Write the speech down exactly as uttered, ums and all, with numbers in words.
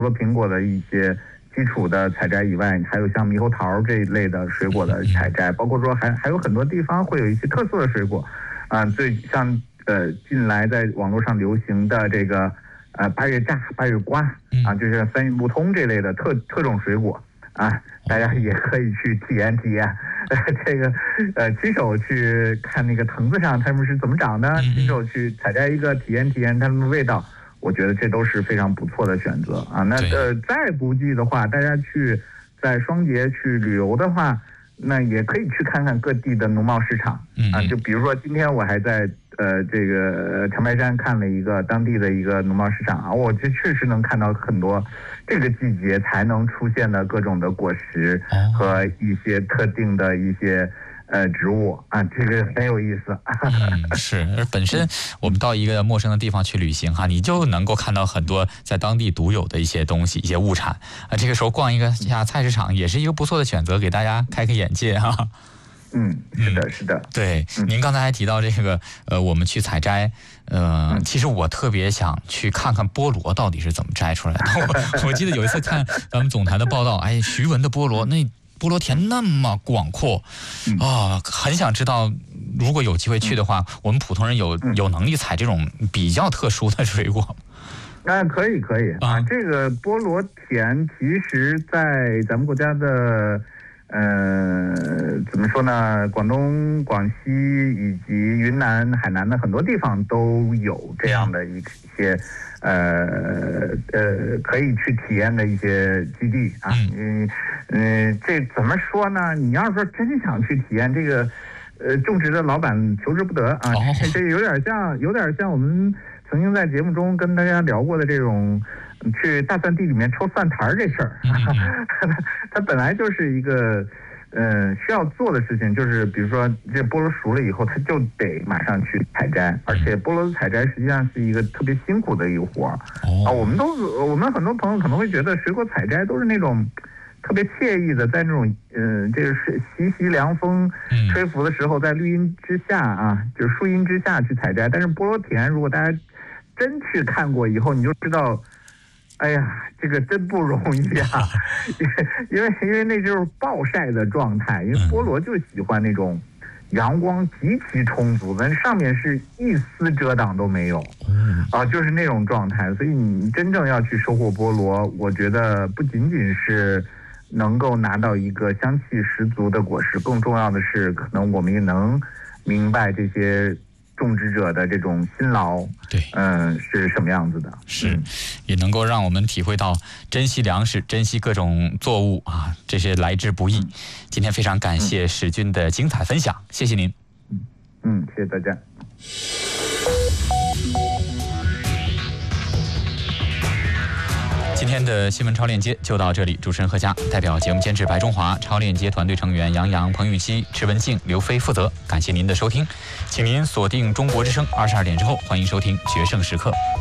除了苹果的一些基础的采摘以外，还有像猕猴桃这一类的水果的采摘，包括说还还有很多地方会有一些特色的水果，啊、呃，最像呃近来在网络上流行的这个呃八月榨、八月瓜啊，就是三运不通这类的特特种水果啊，大家也可以去体验体验，呃、这个呃亲手去看那个藤子上它们是怎么长的，亲手去采摘一个体验体验它们的味道。我觉得这都是非常不错的选择啊。那呃，再不济的话，大家去在双节去旅游的话，那也可以去看看各地的农贸市场啊。就比如说今天我还在呃这个长白山看了一个当地的一个农贸市场啊，我这确实能看到很多这个季节才能出现的各种的果实和一些特定的一些。呃，植物啊，这个很有意思。 嗯，是，而本身我们到一个陌生的地方去旅行哈，你就能够看到很多在当地独有的一些东西、一些物产啊。这个时候逛一个下菜市场也是一个不错的选择，给大家开开眼界哈。 嗯，是的，是的。 对，您刚才还提到这个，呃，我们去采摘，呃，其实我特别想去看看菠萝到底是怎么摘出来的。我, 我记得有一次看咱们总台的报道，哎，徐闻的菠萝那。菠萝田那么广阔啊、哦，很想知道，如果有机会去的话，我们普通人有有能力采这种比较特殊的水果。 那可以可以啊，这个菠萝田其实在咱们国家的呃怎么说呢，广东、广西以及云南、海南的很多地方都有这样的一些。呃呃，可以去体验的一些基地啊，嗯嗯，这怎么说呢？你要是说真想去体验这个，呃，种植的老板求之不得啊，哦、这有点像，有点像我们曾经在节目中跟大家聊过的这种去大蒜地里面抽蒜苔这事儿，嗯、它本来就是一个。嗯，需要做的事情就是，比如说这菠萝熟了以后，它就得马上去采摘，而且菠萝的采摘实际上是一个特别辛苦的一个活儿、哦、啊。我们都我们很多朋友可能会觉得水果采摘都是那种特别惬意的，在那种嗯、呃、这个是习习凉风吹拂的时候，在绿荫之下啊，就是树荫之下去采摘。但是菠萝田，如果大家真去看过以后，你就知道。哎呀，这个真不容易啊！因为因为那就是暴晒的状态，因为菠萝就喜欢那种阳光极其充足的，上面是一丝遮挡都没有，啊，就是那种状态。所以你真正要去收获菠萝，我觉得不仅仅是能够拿到一个香气十足的果实，更重要的是，可能我们也能明白这些。种植者的这种辛劳， 对， 嗯，是什么样子的？ 是，也能够让我们体会到珍惜粮食、珍惜各种作物啊，这些来之不易。嗯、今天非常感谢史军的精彩分享，嗯、谢谢您。 嗯，谢谢大家。 今天的新闻超链接就到这里，主持人何佳，代表节目监制白中华，超链接团队成员杨洋、彭玉熙、池文静、刘飞负责。感谢您的收听，请您锁定中国之声，二十二点之后欢迎收听《决胜时刻》。